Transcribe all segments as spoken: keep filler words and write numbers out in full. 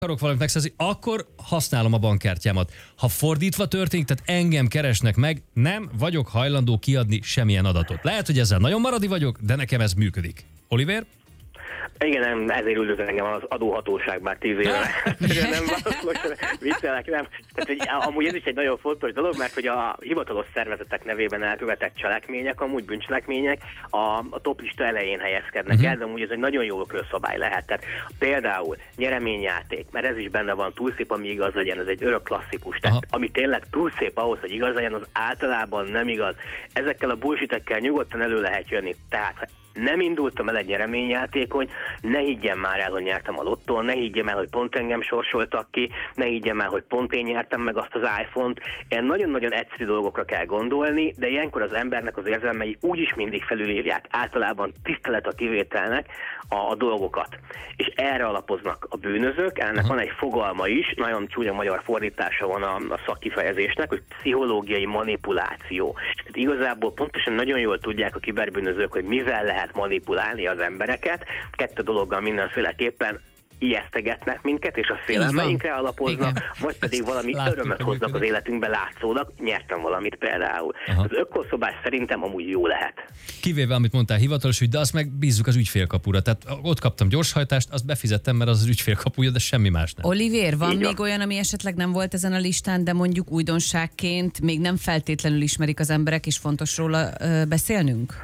akarok valamit megszerzni, akkor használom a bankkártyámat. Ha fordítva történik, tehát engem keresnek meg, nem vagyok hajlandó kiadni semmilyen adatot. Lehet, hogy ezzel nagyon maradi vagyok, de nekem ez működik. Oliver? Igen, nem, ezért üldöz engem az adóhatóság már tíz éve. nem most viccelek, nem. Tehát, hogy amúgy ez is egy nagyon fontos dolog, mert hogy a hivatalos szervezetek nevében elkövetett cselekmények, amúgy bűncselekmények a, a toplista elején helyezkednek uh-huh. el, de amúgy ez egy nagyon jó közszabály lehet. Tehát például nyereményjáték, mert ez is benne van, túl szép, ami igaz legyen, ez egy örök klasszikus. Tehát Aha. ami tényleg túl szép ahhoz, hogy igaz legyen, az általában nem igaz. Ezekkel a bullshitekkel nyugodtan elő lehet jönni. Tehát nem indultam el egy nyereményjátékony, ne higgyem már el, hogy nyertem a lottón, ne higgyem el, hogy pont engem sorsoltak ki, ne higgyem el, hogy pont én nyertem meg azt az iPhone-t. Ilyen nagyon-nagyon egyszerű dolgokra kell gondolni, de ilyenkor az embernek az érzelmei úgyis mindig felülírják, általában tisztelet a kivételnek a, a dolgokat. És erre alapoznak a bűnözők, ennek uh-huh. van egy fogalma is, nagyon csúnya magyar fordítása van a, a szakkifejezésnek, hogy pszichológiai manipuláció. Tehát igazából pontosan nagyon jól tudják a kiberbűnözők, hogy mivel lehet manipulálni az embereket. Kettő dologgal mindenféleképpen ijesztegetnek minket, és a félelmeinkre alapoznak, Igen. vagy pedig valami Láttuk, örömöt hoznak az életünkbe látszólag. Nyertem valamit például. Aha. Az ökoszobás szerintem amúgy jó lehet. Kivéve, amit mondtál, hivatalos ügy, de azt meg bízzuk az ügyfélkapura. Tehát ott kaptam gyorshajtást, azt befizettem, mert az az ügyfélkapuja, de semmi más nem. Olivér, van Így még van. olyan, ami esetleg nem volt ezen a listán, de mondjuk újdonságként még nem feltétlenül ismerik az emberek, és fontos róla ö, beszélnünk?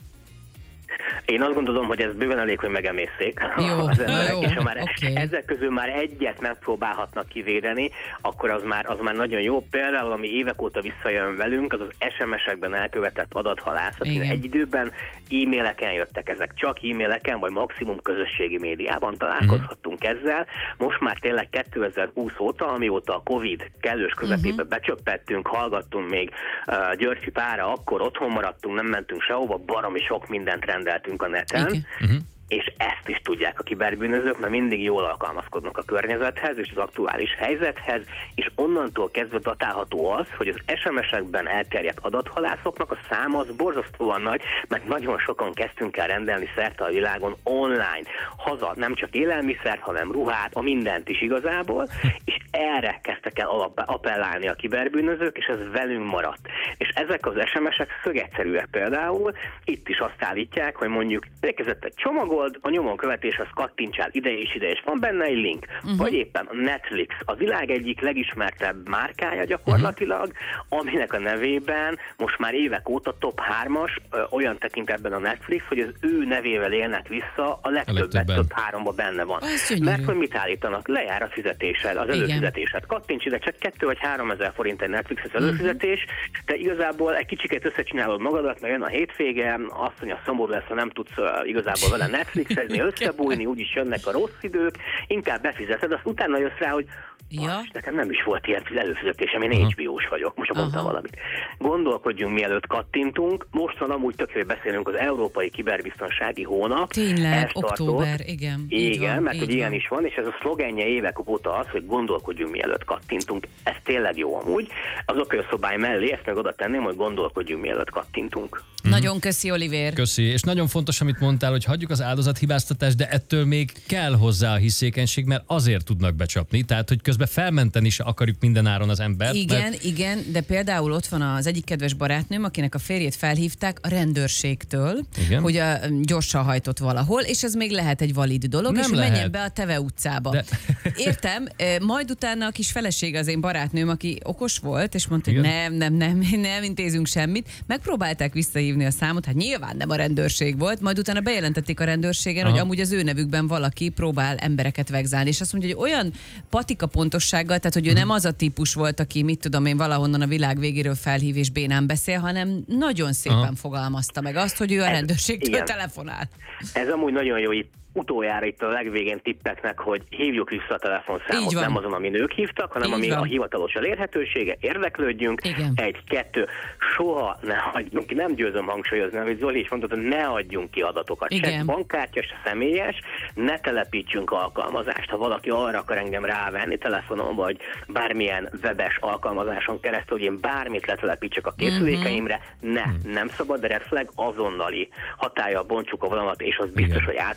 Én azt gondolom, hogy ez bőven elég, hogy megemészszék jó, az emberek, jó, és ha már okay. ezek közül már egyet megpróbálhatnak kivédeni, akkor az már, az már nagyon jó. Például, ami évek óta visszajön velünk, az az es em es-ekben elkövetett adathalászat. Egy időben e-maileken jöttek ezek, csak e-maileken, vagy maximum közösségi médiában találkozhattunk uh-huh. ezzel. Most már tényleg kétezer-húsz óta, amióta a Covid kellős közepébe uh-huh. becsöppettünk, hallgattunk még uh, Györfi Pára, akkor otthon maradtunk, nem mentünk sehova, baromi sok mindent rendeltünk a neten, uh-huh. és ezt is tudják a kiberbűnözők, mert mindig jól alkalmazkodnak a környezethez és az aktuális helyzethez, és onnantól kezdve datálható az, hogy az es em es-ekben elterjedt adathalászoknak a száma az borzasztóan nagy, mert nagyon sokan kezdtünk el rendelni szerte a világon online, haza, nem csak élelmiszert, hanem ruhát, a mindent is igazából, és erre kezdtek el appellálni a kiberbűnözők, és ez velünk maradt. És ezek az es em es-ek szögegyszerűek például, itt is azt állítják, hogy mondjuk érkezett egy csomagold, a nyomon követéshez kattintsál ide és ide, és van benne egy link. Uh-huh. Vagy éppen a Netflix, a világ egyik legismertebb márkája gyakorlatilag, uh-huh. aminek a nevében most már évek óta top hármas, ö, olyan tekintetben a Netflix, hogy az ő nevével élnek vissza, a legtöbbet top háromba benne van. Mert hogy mit állítanak? Lejár a fizetésed, az előfizetésed. Kattints ide, csak kettő vagy három ezer forint egy Netflixes előfizetés, uh-huh. de igazából egy kicsikét összecsinálod magadat, mert jön a hétvége, azt mondja, szomorú lesz, ha nem tudsz uh, igazából vele Netflixezni, összebújni, úgyis jönnek a rossz idők, inkább befizeted, azt utána jössz rá, hogy ja. nekem nem is volt ilyen előfizetésem, én há bé ó-s vagyok, most mondtam valamit. Gondolkodjunk, mielőtt kattintunk, most van amúgy tök, hogy beszélünk az Európai Kiberbiztonsági Hónap. Tényleg, október, igen. Igen, van, mert hogy ilyen van. is van, és ez a szlogenje évek óta az, hogy gondolkodjunk, mielőtt kattintunk. Ez tényleg jó amúgy. Az okoszobály mellé ezt meg oda tenném, hogy gondolkodjunk, mielőtt kattintunk. Nagyon köszi, Olivér. Köszi, és nagyon fontos, amit mondtál, hogy hagyjuk az áldozathibáztatást, de ettől még kell hozzá a hiszékenység, mert azért tudnak becsapni, tehát hogy közben felmenteni is akarjuk mindenáron az embert. Igen, mert... igen, de például ott van az egyik kedves barátnőm, akinek a férjét felhívták a rendőrségtől, igen? hogy a, gyorsan hajtott valahol, és ez még lehet egy valid dolog, nem és hogy menjen be a Teve utcába. De... Értem, majd utána a kis felesége az én barátnőm, aki okos volt, és mondta, igen? hogy nem, nem, nem, nem intézünk semmit. Megpróbálták visszahívni a számot, hát nyilván nem a rendőrség volt, majd utána bejelentették a rendőrségen, Aha. hogy amúgy az ő nevükben valaki próbál embereket vegzálni, és azt mondja, hogy olyan patika pontossággal, tehát hogy ő nem az a típus volt, aki mit tudom én valahonnan a világ végéről felhív és bénán beszél, hanem nagyon szépen Aha. fogalmazta meg azt, hogy ő a rendőrségtől telefonál. Ez amúgy nagyon jó itt. Utoljára itt a legvégén tippeknek, hogy hívjuk vissza a telefonszámot, nem azon, ami ők hívtak, hanem Így ami van. a hivatalos elérhetősége, érdeklődjünk. Igen. Egy, kettő, soha ne hagyjunk ki, nem győzöm hangsúlyozni, amit Zoli is mondta, hogy ne adjunk ki adatokat. Se bankkártya, se személyes, ne telepítsünk alkalmazást. Ha valaki arra akar engem rávenni telefonon, vagy bármilyen webes alkalmazáson keresztül, hogy én bármit letelepítsek a készülékeimre, ne, nem szabad, de red flag azonnali hatállyal bontsuk a vonalat, és az biztos, Igen. hogy átverés.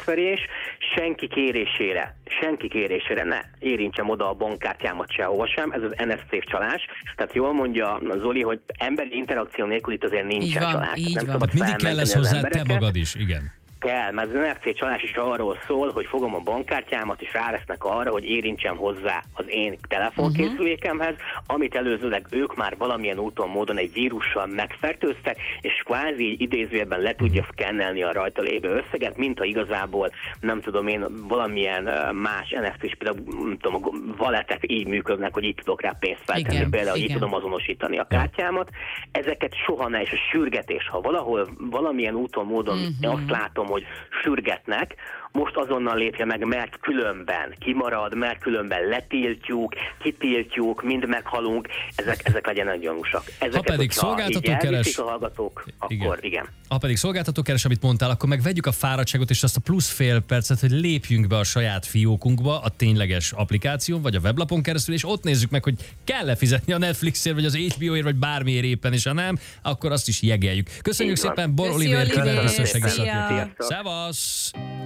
senki kérésére, senki kérésére ne érintsem oda a bankkártyámat sehova sem, ez az en ef cé csalás. Tehát jól mondja Zoli, hogy emberi interakció nélkül itt azért nincsen van, csalás. Így nem van. Hát mindig kell lesz hozzá te magad is, igen. Kell, mert az en ef cé csalás is arról szól, hogy fogom a bankkártyámat, és rávesznek arra, hogy érintsem hozzá az én telefonkészülékemhez, amit előzőleg ők már valamilyen úton, módon egy vírussal megfertőztek, és kvázi idézőjelben le tudja szkennelni a rajta lévő összeget, mint ha igazából, nem tudom én, valamilyen más en ef cés, például nem tudom, a walletek így működnek, hogy így tudok rá pénzt feltenni, igen, például igen. Így tudom azonosítani a kártyámat. Ezeket soha ne, és a sürgetés, ha valahol valamilyen úton, módon uh-huh. azt látom, hogy sürgetnek, most azonnal lépje meg, mert különben kimarad, mert különben letiltjuk, kitiltjuk, mind meghalunk, ezek, ezek legyenek gyanúsak. Ezeket, ha pedig szolgáltató keres, a hallgatók, igen. akkor igen. Ha pedig szolgáltató keres, amit mondtál, akkor meg vegyük a fáradtságot és azt a plusz fél percet, hogy lépjünk be a saját fiókunkba, a tényleges applikáción, vagy a weblapon keresztül, és ott nézzük meg, hogy kell-e fizetni a Netflixért, vagy az há bé óért, vagy bármiért éppen, és ha nem, akkor azt is jegeljük. Köszönjük szépen, Bor Olivér, kiberbiztonsági szakértő. Szevasz!